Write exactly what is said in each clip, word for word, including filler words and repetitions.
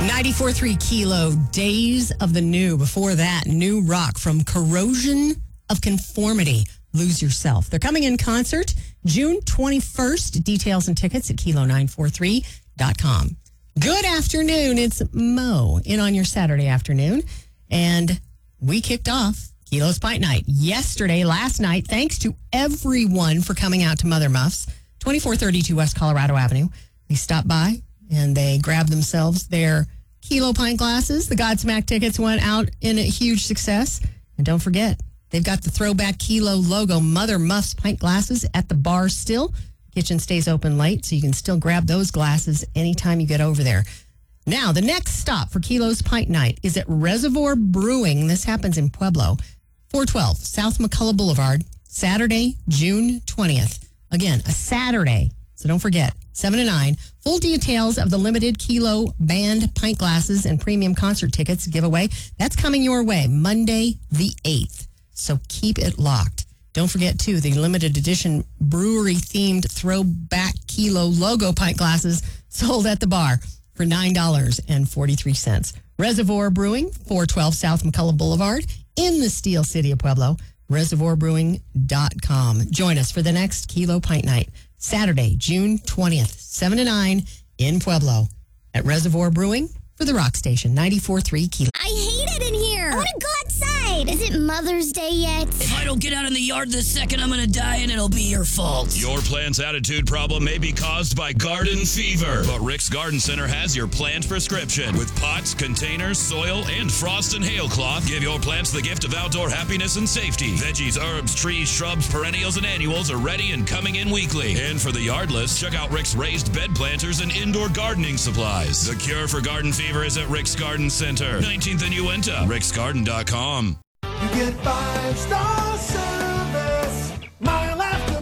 ninety-four point three Kilo, Days of the New. Before that, New Rock from Corrosion of Conformity, Lose Yourself. They're coming in concert June twenty-first. Details and tickets at kilo nine four three dot com. Good afternoon. It's Mo in on your Saturday afternoon. And we kicked off Kilo's Pint Night yesterday, last night. Thanks to everyone for coming out to Mother Muff's, twenty-four thirty-two West Colorado Avenue. They stopped by and they grabbed themselves their Kilo pint glasses. The Godsmack tickets went out in a huge success. And don't forget, they've got the throwback Kilo logo Mother Muff's pint glasses at the bar still. Kitchen stays open late, so you can still grab those glasses anytime you get over there. Now, the next stop for Kilo's Pint Night is at Reservoir Brewing. This happens in Pueblo, four twelve South McCullough Boulevard, Saturday, June twentieth. Again, a Saturday, so don't forget, seven to nine. Full details of the limited Kilo band pint glasses and premium concert tickets giveaway. That's coming your way Monday the eighth, so keep it locked. Don't forget, too, the limited edition brewery-themed throwback Kilo logo pint glasses sold at the bar for nine dollars and forty-three cents. Reservoir Brewing, four twelve South McCullough Boulevard in the Steel City of Pueblo, reservoir brewing dot com. Join us for the next Kilo Pint Night, Saturday, June twentieth, seven to nine in Pueblo at Reservoir Brewing for the Rock Station, ninety-four point three Kilo. I hate it in here. I want to go outside. Is it Mother's Day yet? If I don't get out in the yard this second, I'm going to die and it'll be your fault. Your plant's attitude problem may be caused by garden fever, but Rick's Garden Center has your plant prescription. With pots, containers, soil, and frost and hail cloth, give your plants the gift of outdoor happiness and safety. Veggies, herbs, trees, shrubs, perennials, and annuals are ready and coming in weekly. And for the yardless, check out Rick's raised bed planters and indoor gardening supplies. The cure for garden fever is at Rick's Garden Center, nineteenth and Uinta, ricks garden dot com. You get five-star service, mile after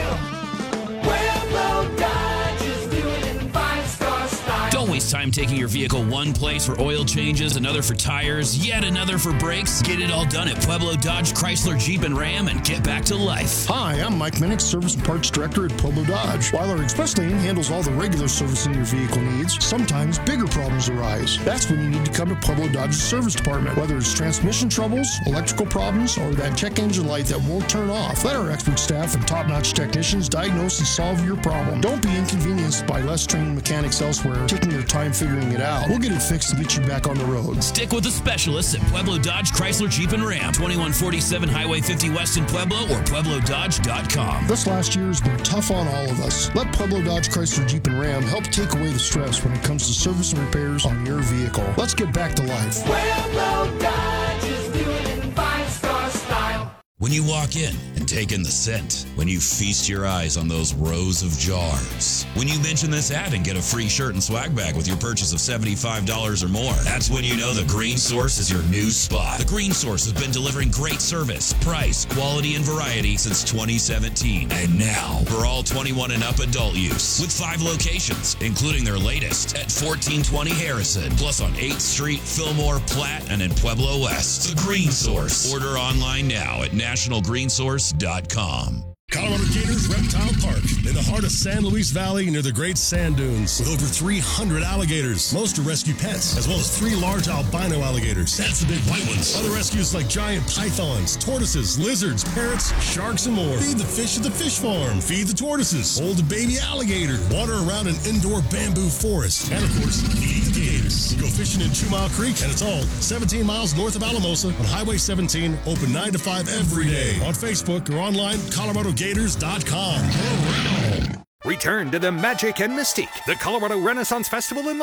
mile. Pueblo Dodge is doing in five-star style. Don't waste time taking your vehicle one place for oil changes, another for tires, yet another for brakes. Get it all done at Pueblo Dodge, Chrysler, Jeep, and Ram and get back to life. Hi, I'm Mike Minnick, Service and Parts Director at Pueblo Dodge. While our express lane handles all the regular servicing your vehicle needs, sometimes bigger problems arise. That's when you need to come to Pueblo Dodge's service department. Whether it's transmission troubles, electrical problems, or that check engine light that won't turn off, let our expert staff and top-notch technicians diagnose and solve your problem. Don't be inconvenienced by less trained mechanics elsewhere taking your time figuring it out. We'll get it fixed to get you back on the road. Stick with the specialists at Pueblo Dodge, Chrysler, Jeep, and Ram. twenty-one forty-seven Highway fifty West in Pueblo or pueblo dodge dot com. This last year has been tough on all of us. Let Pueblo Dodge, Chrysler, Jeep, and Ram help take away the stress when it comes to service and repairs on your vehicle. Let's get back to life. Pueblo Dodge is doing in five-star style. When you walk in and take in the scent, when you feast your eyes on those rows of jars, when you mention this ad and get a free shirt and swag bag with your purchase of seventy-five dollars or more, that's when you know the Green Source is your new spot. The Green Source has been delivering great service, price, quality, and variety since twenty seventeen. And now, for all twenty-one and up adult use, with five locations, including their latest at fourteen twenty Harrison, plus on eighth Street, Fillmore, Platte, and in Pueblo West. The Green Source. Order online now at national green source dot com. Colorado Gators Reptile Park, in the heart of San Luis Valley near the Great Sand Dunes, with over three hundred alligators. Most are rescue pets, as well as three large albino alligators. That's the big white ones. Other rescues like giant pythons, tortoises, lizards, parrots, sharks, and more. Feed the fish at the fish farm. Feed the tortoises. Hold a baby alligator. Water around an indoor bamboo forest. And, of course, feed the gators. Go fishing in Two Mile Creek, and it's all seventeen miles north of Alamosa on Highway seventeen, open nine to five every day. On Facebook or online, colorado gators dot com. Return to the magic and mystique, the Colorado Renaissance Festival in